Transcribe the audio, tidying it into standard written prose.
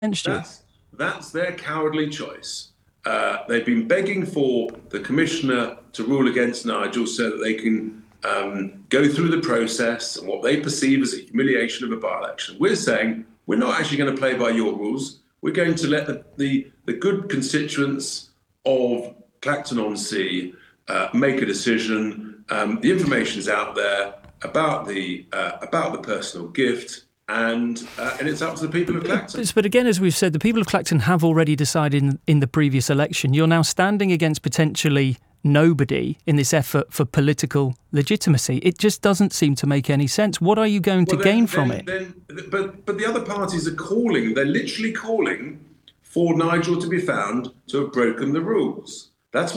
against you? That's their cowardly choice. They've been begging for the commissioner to rule against Nigel so that they can go through the process and what they perceive as a humiliation of a by-election. We're saying we're not actually going to play by your rules. We're going to let the good constituents of Clacton-on-Sea make a decision. The information is out there about the personal gift. And it's up to the people of Clacton. But again, as we've said, the people of Clacton have already decided in the previous election. You're now standing against potentially nobody in this effort for political legitimacy. It just doesn't seem to make any sense. What are you going to gain from it? But the other parties are calling. They're literally calling for Nigel to be found to have broken the rules.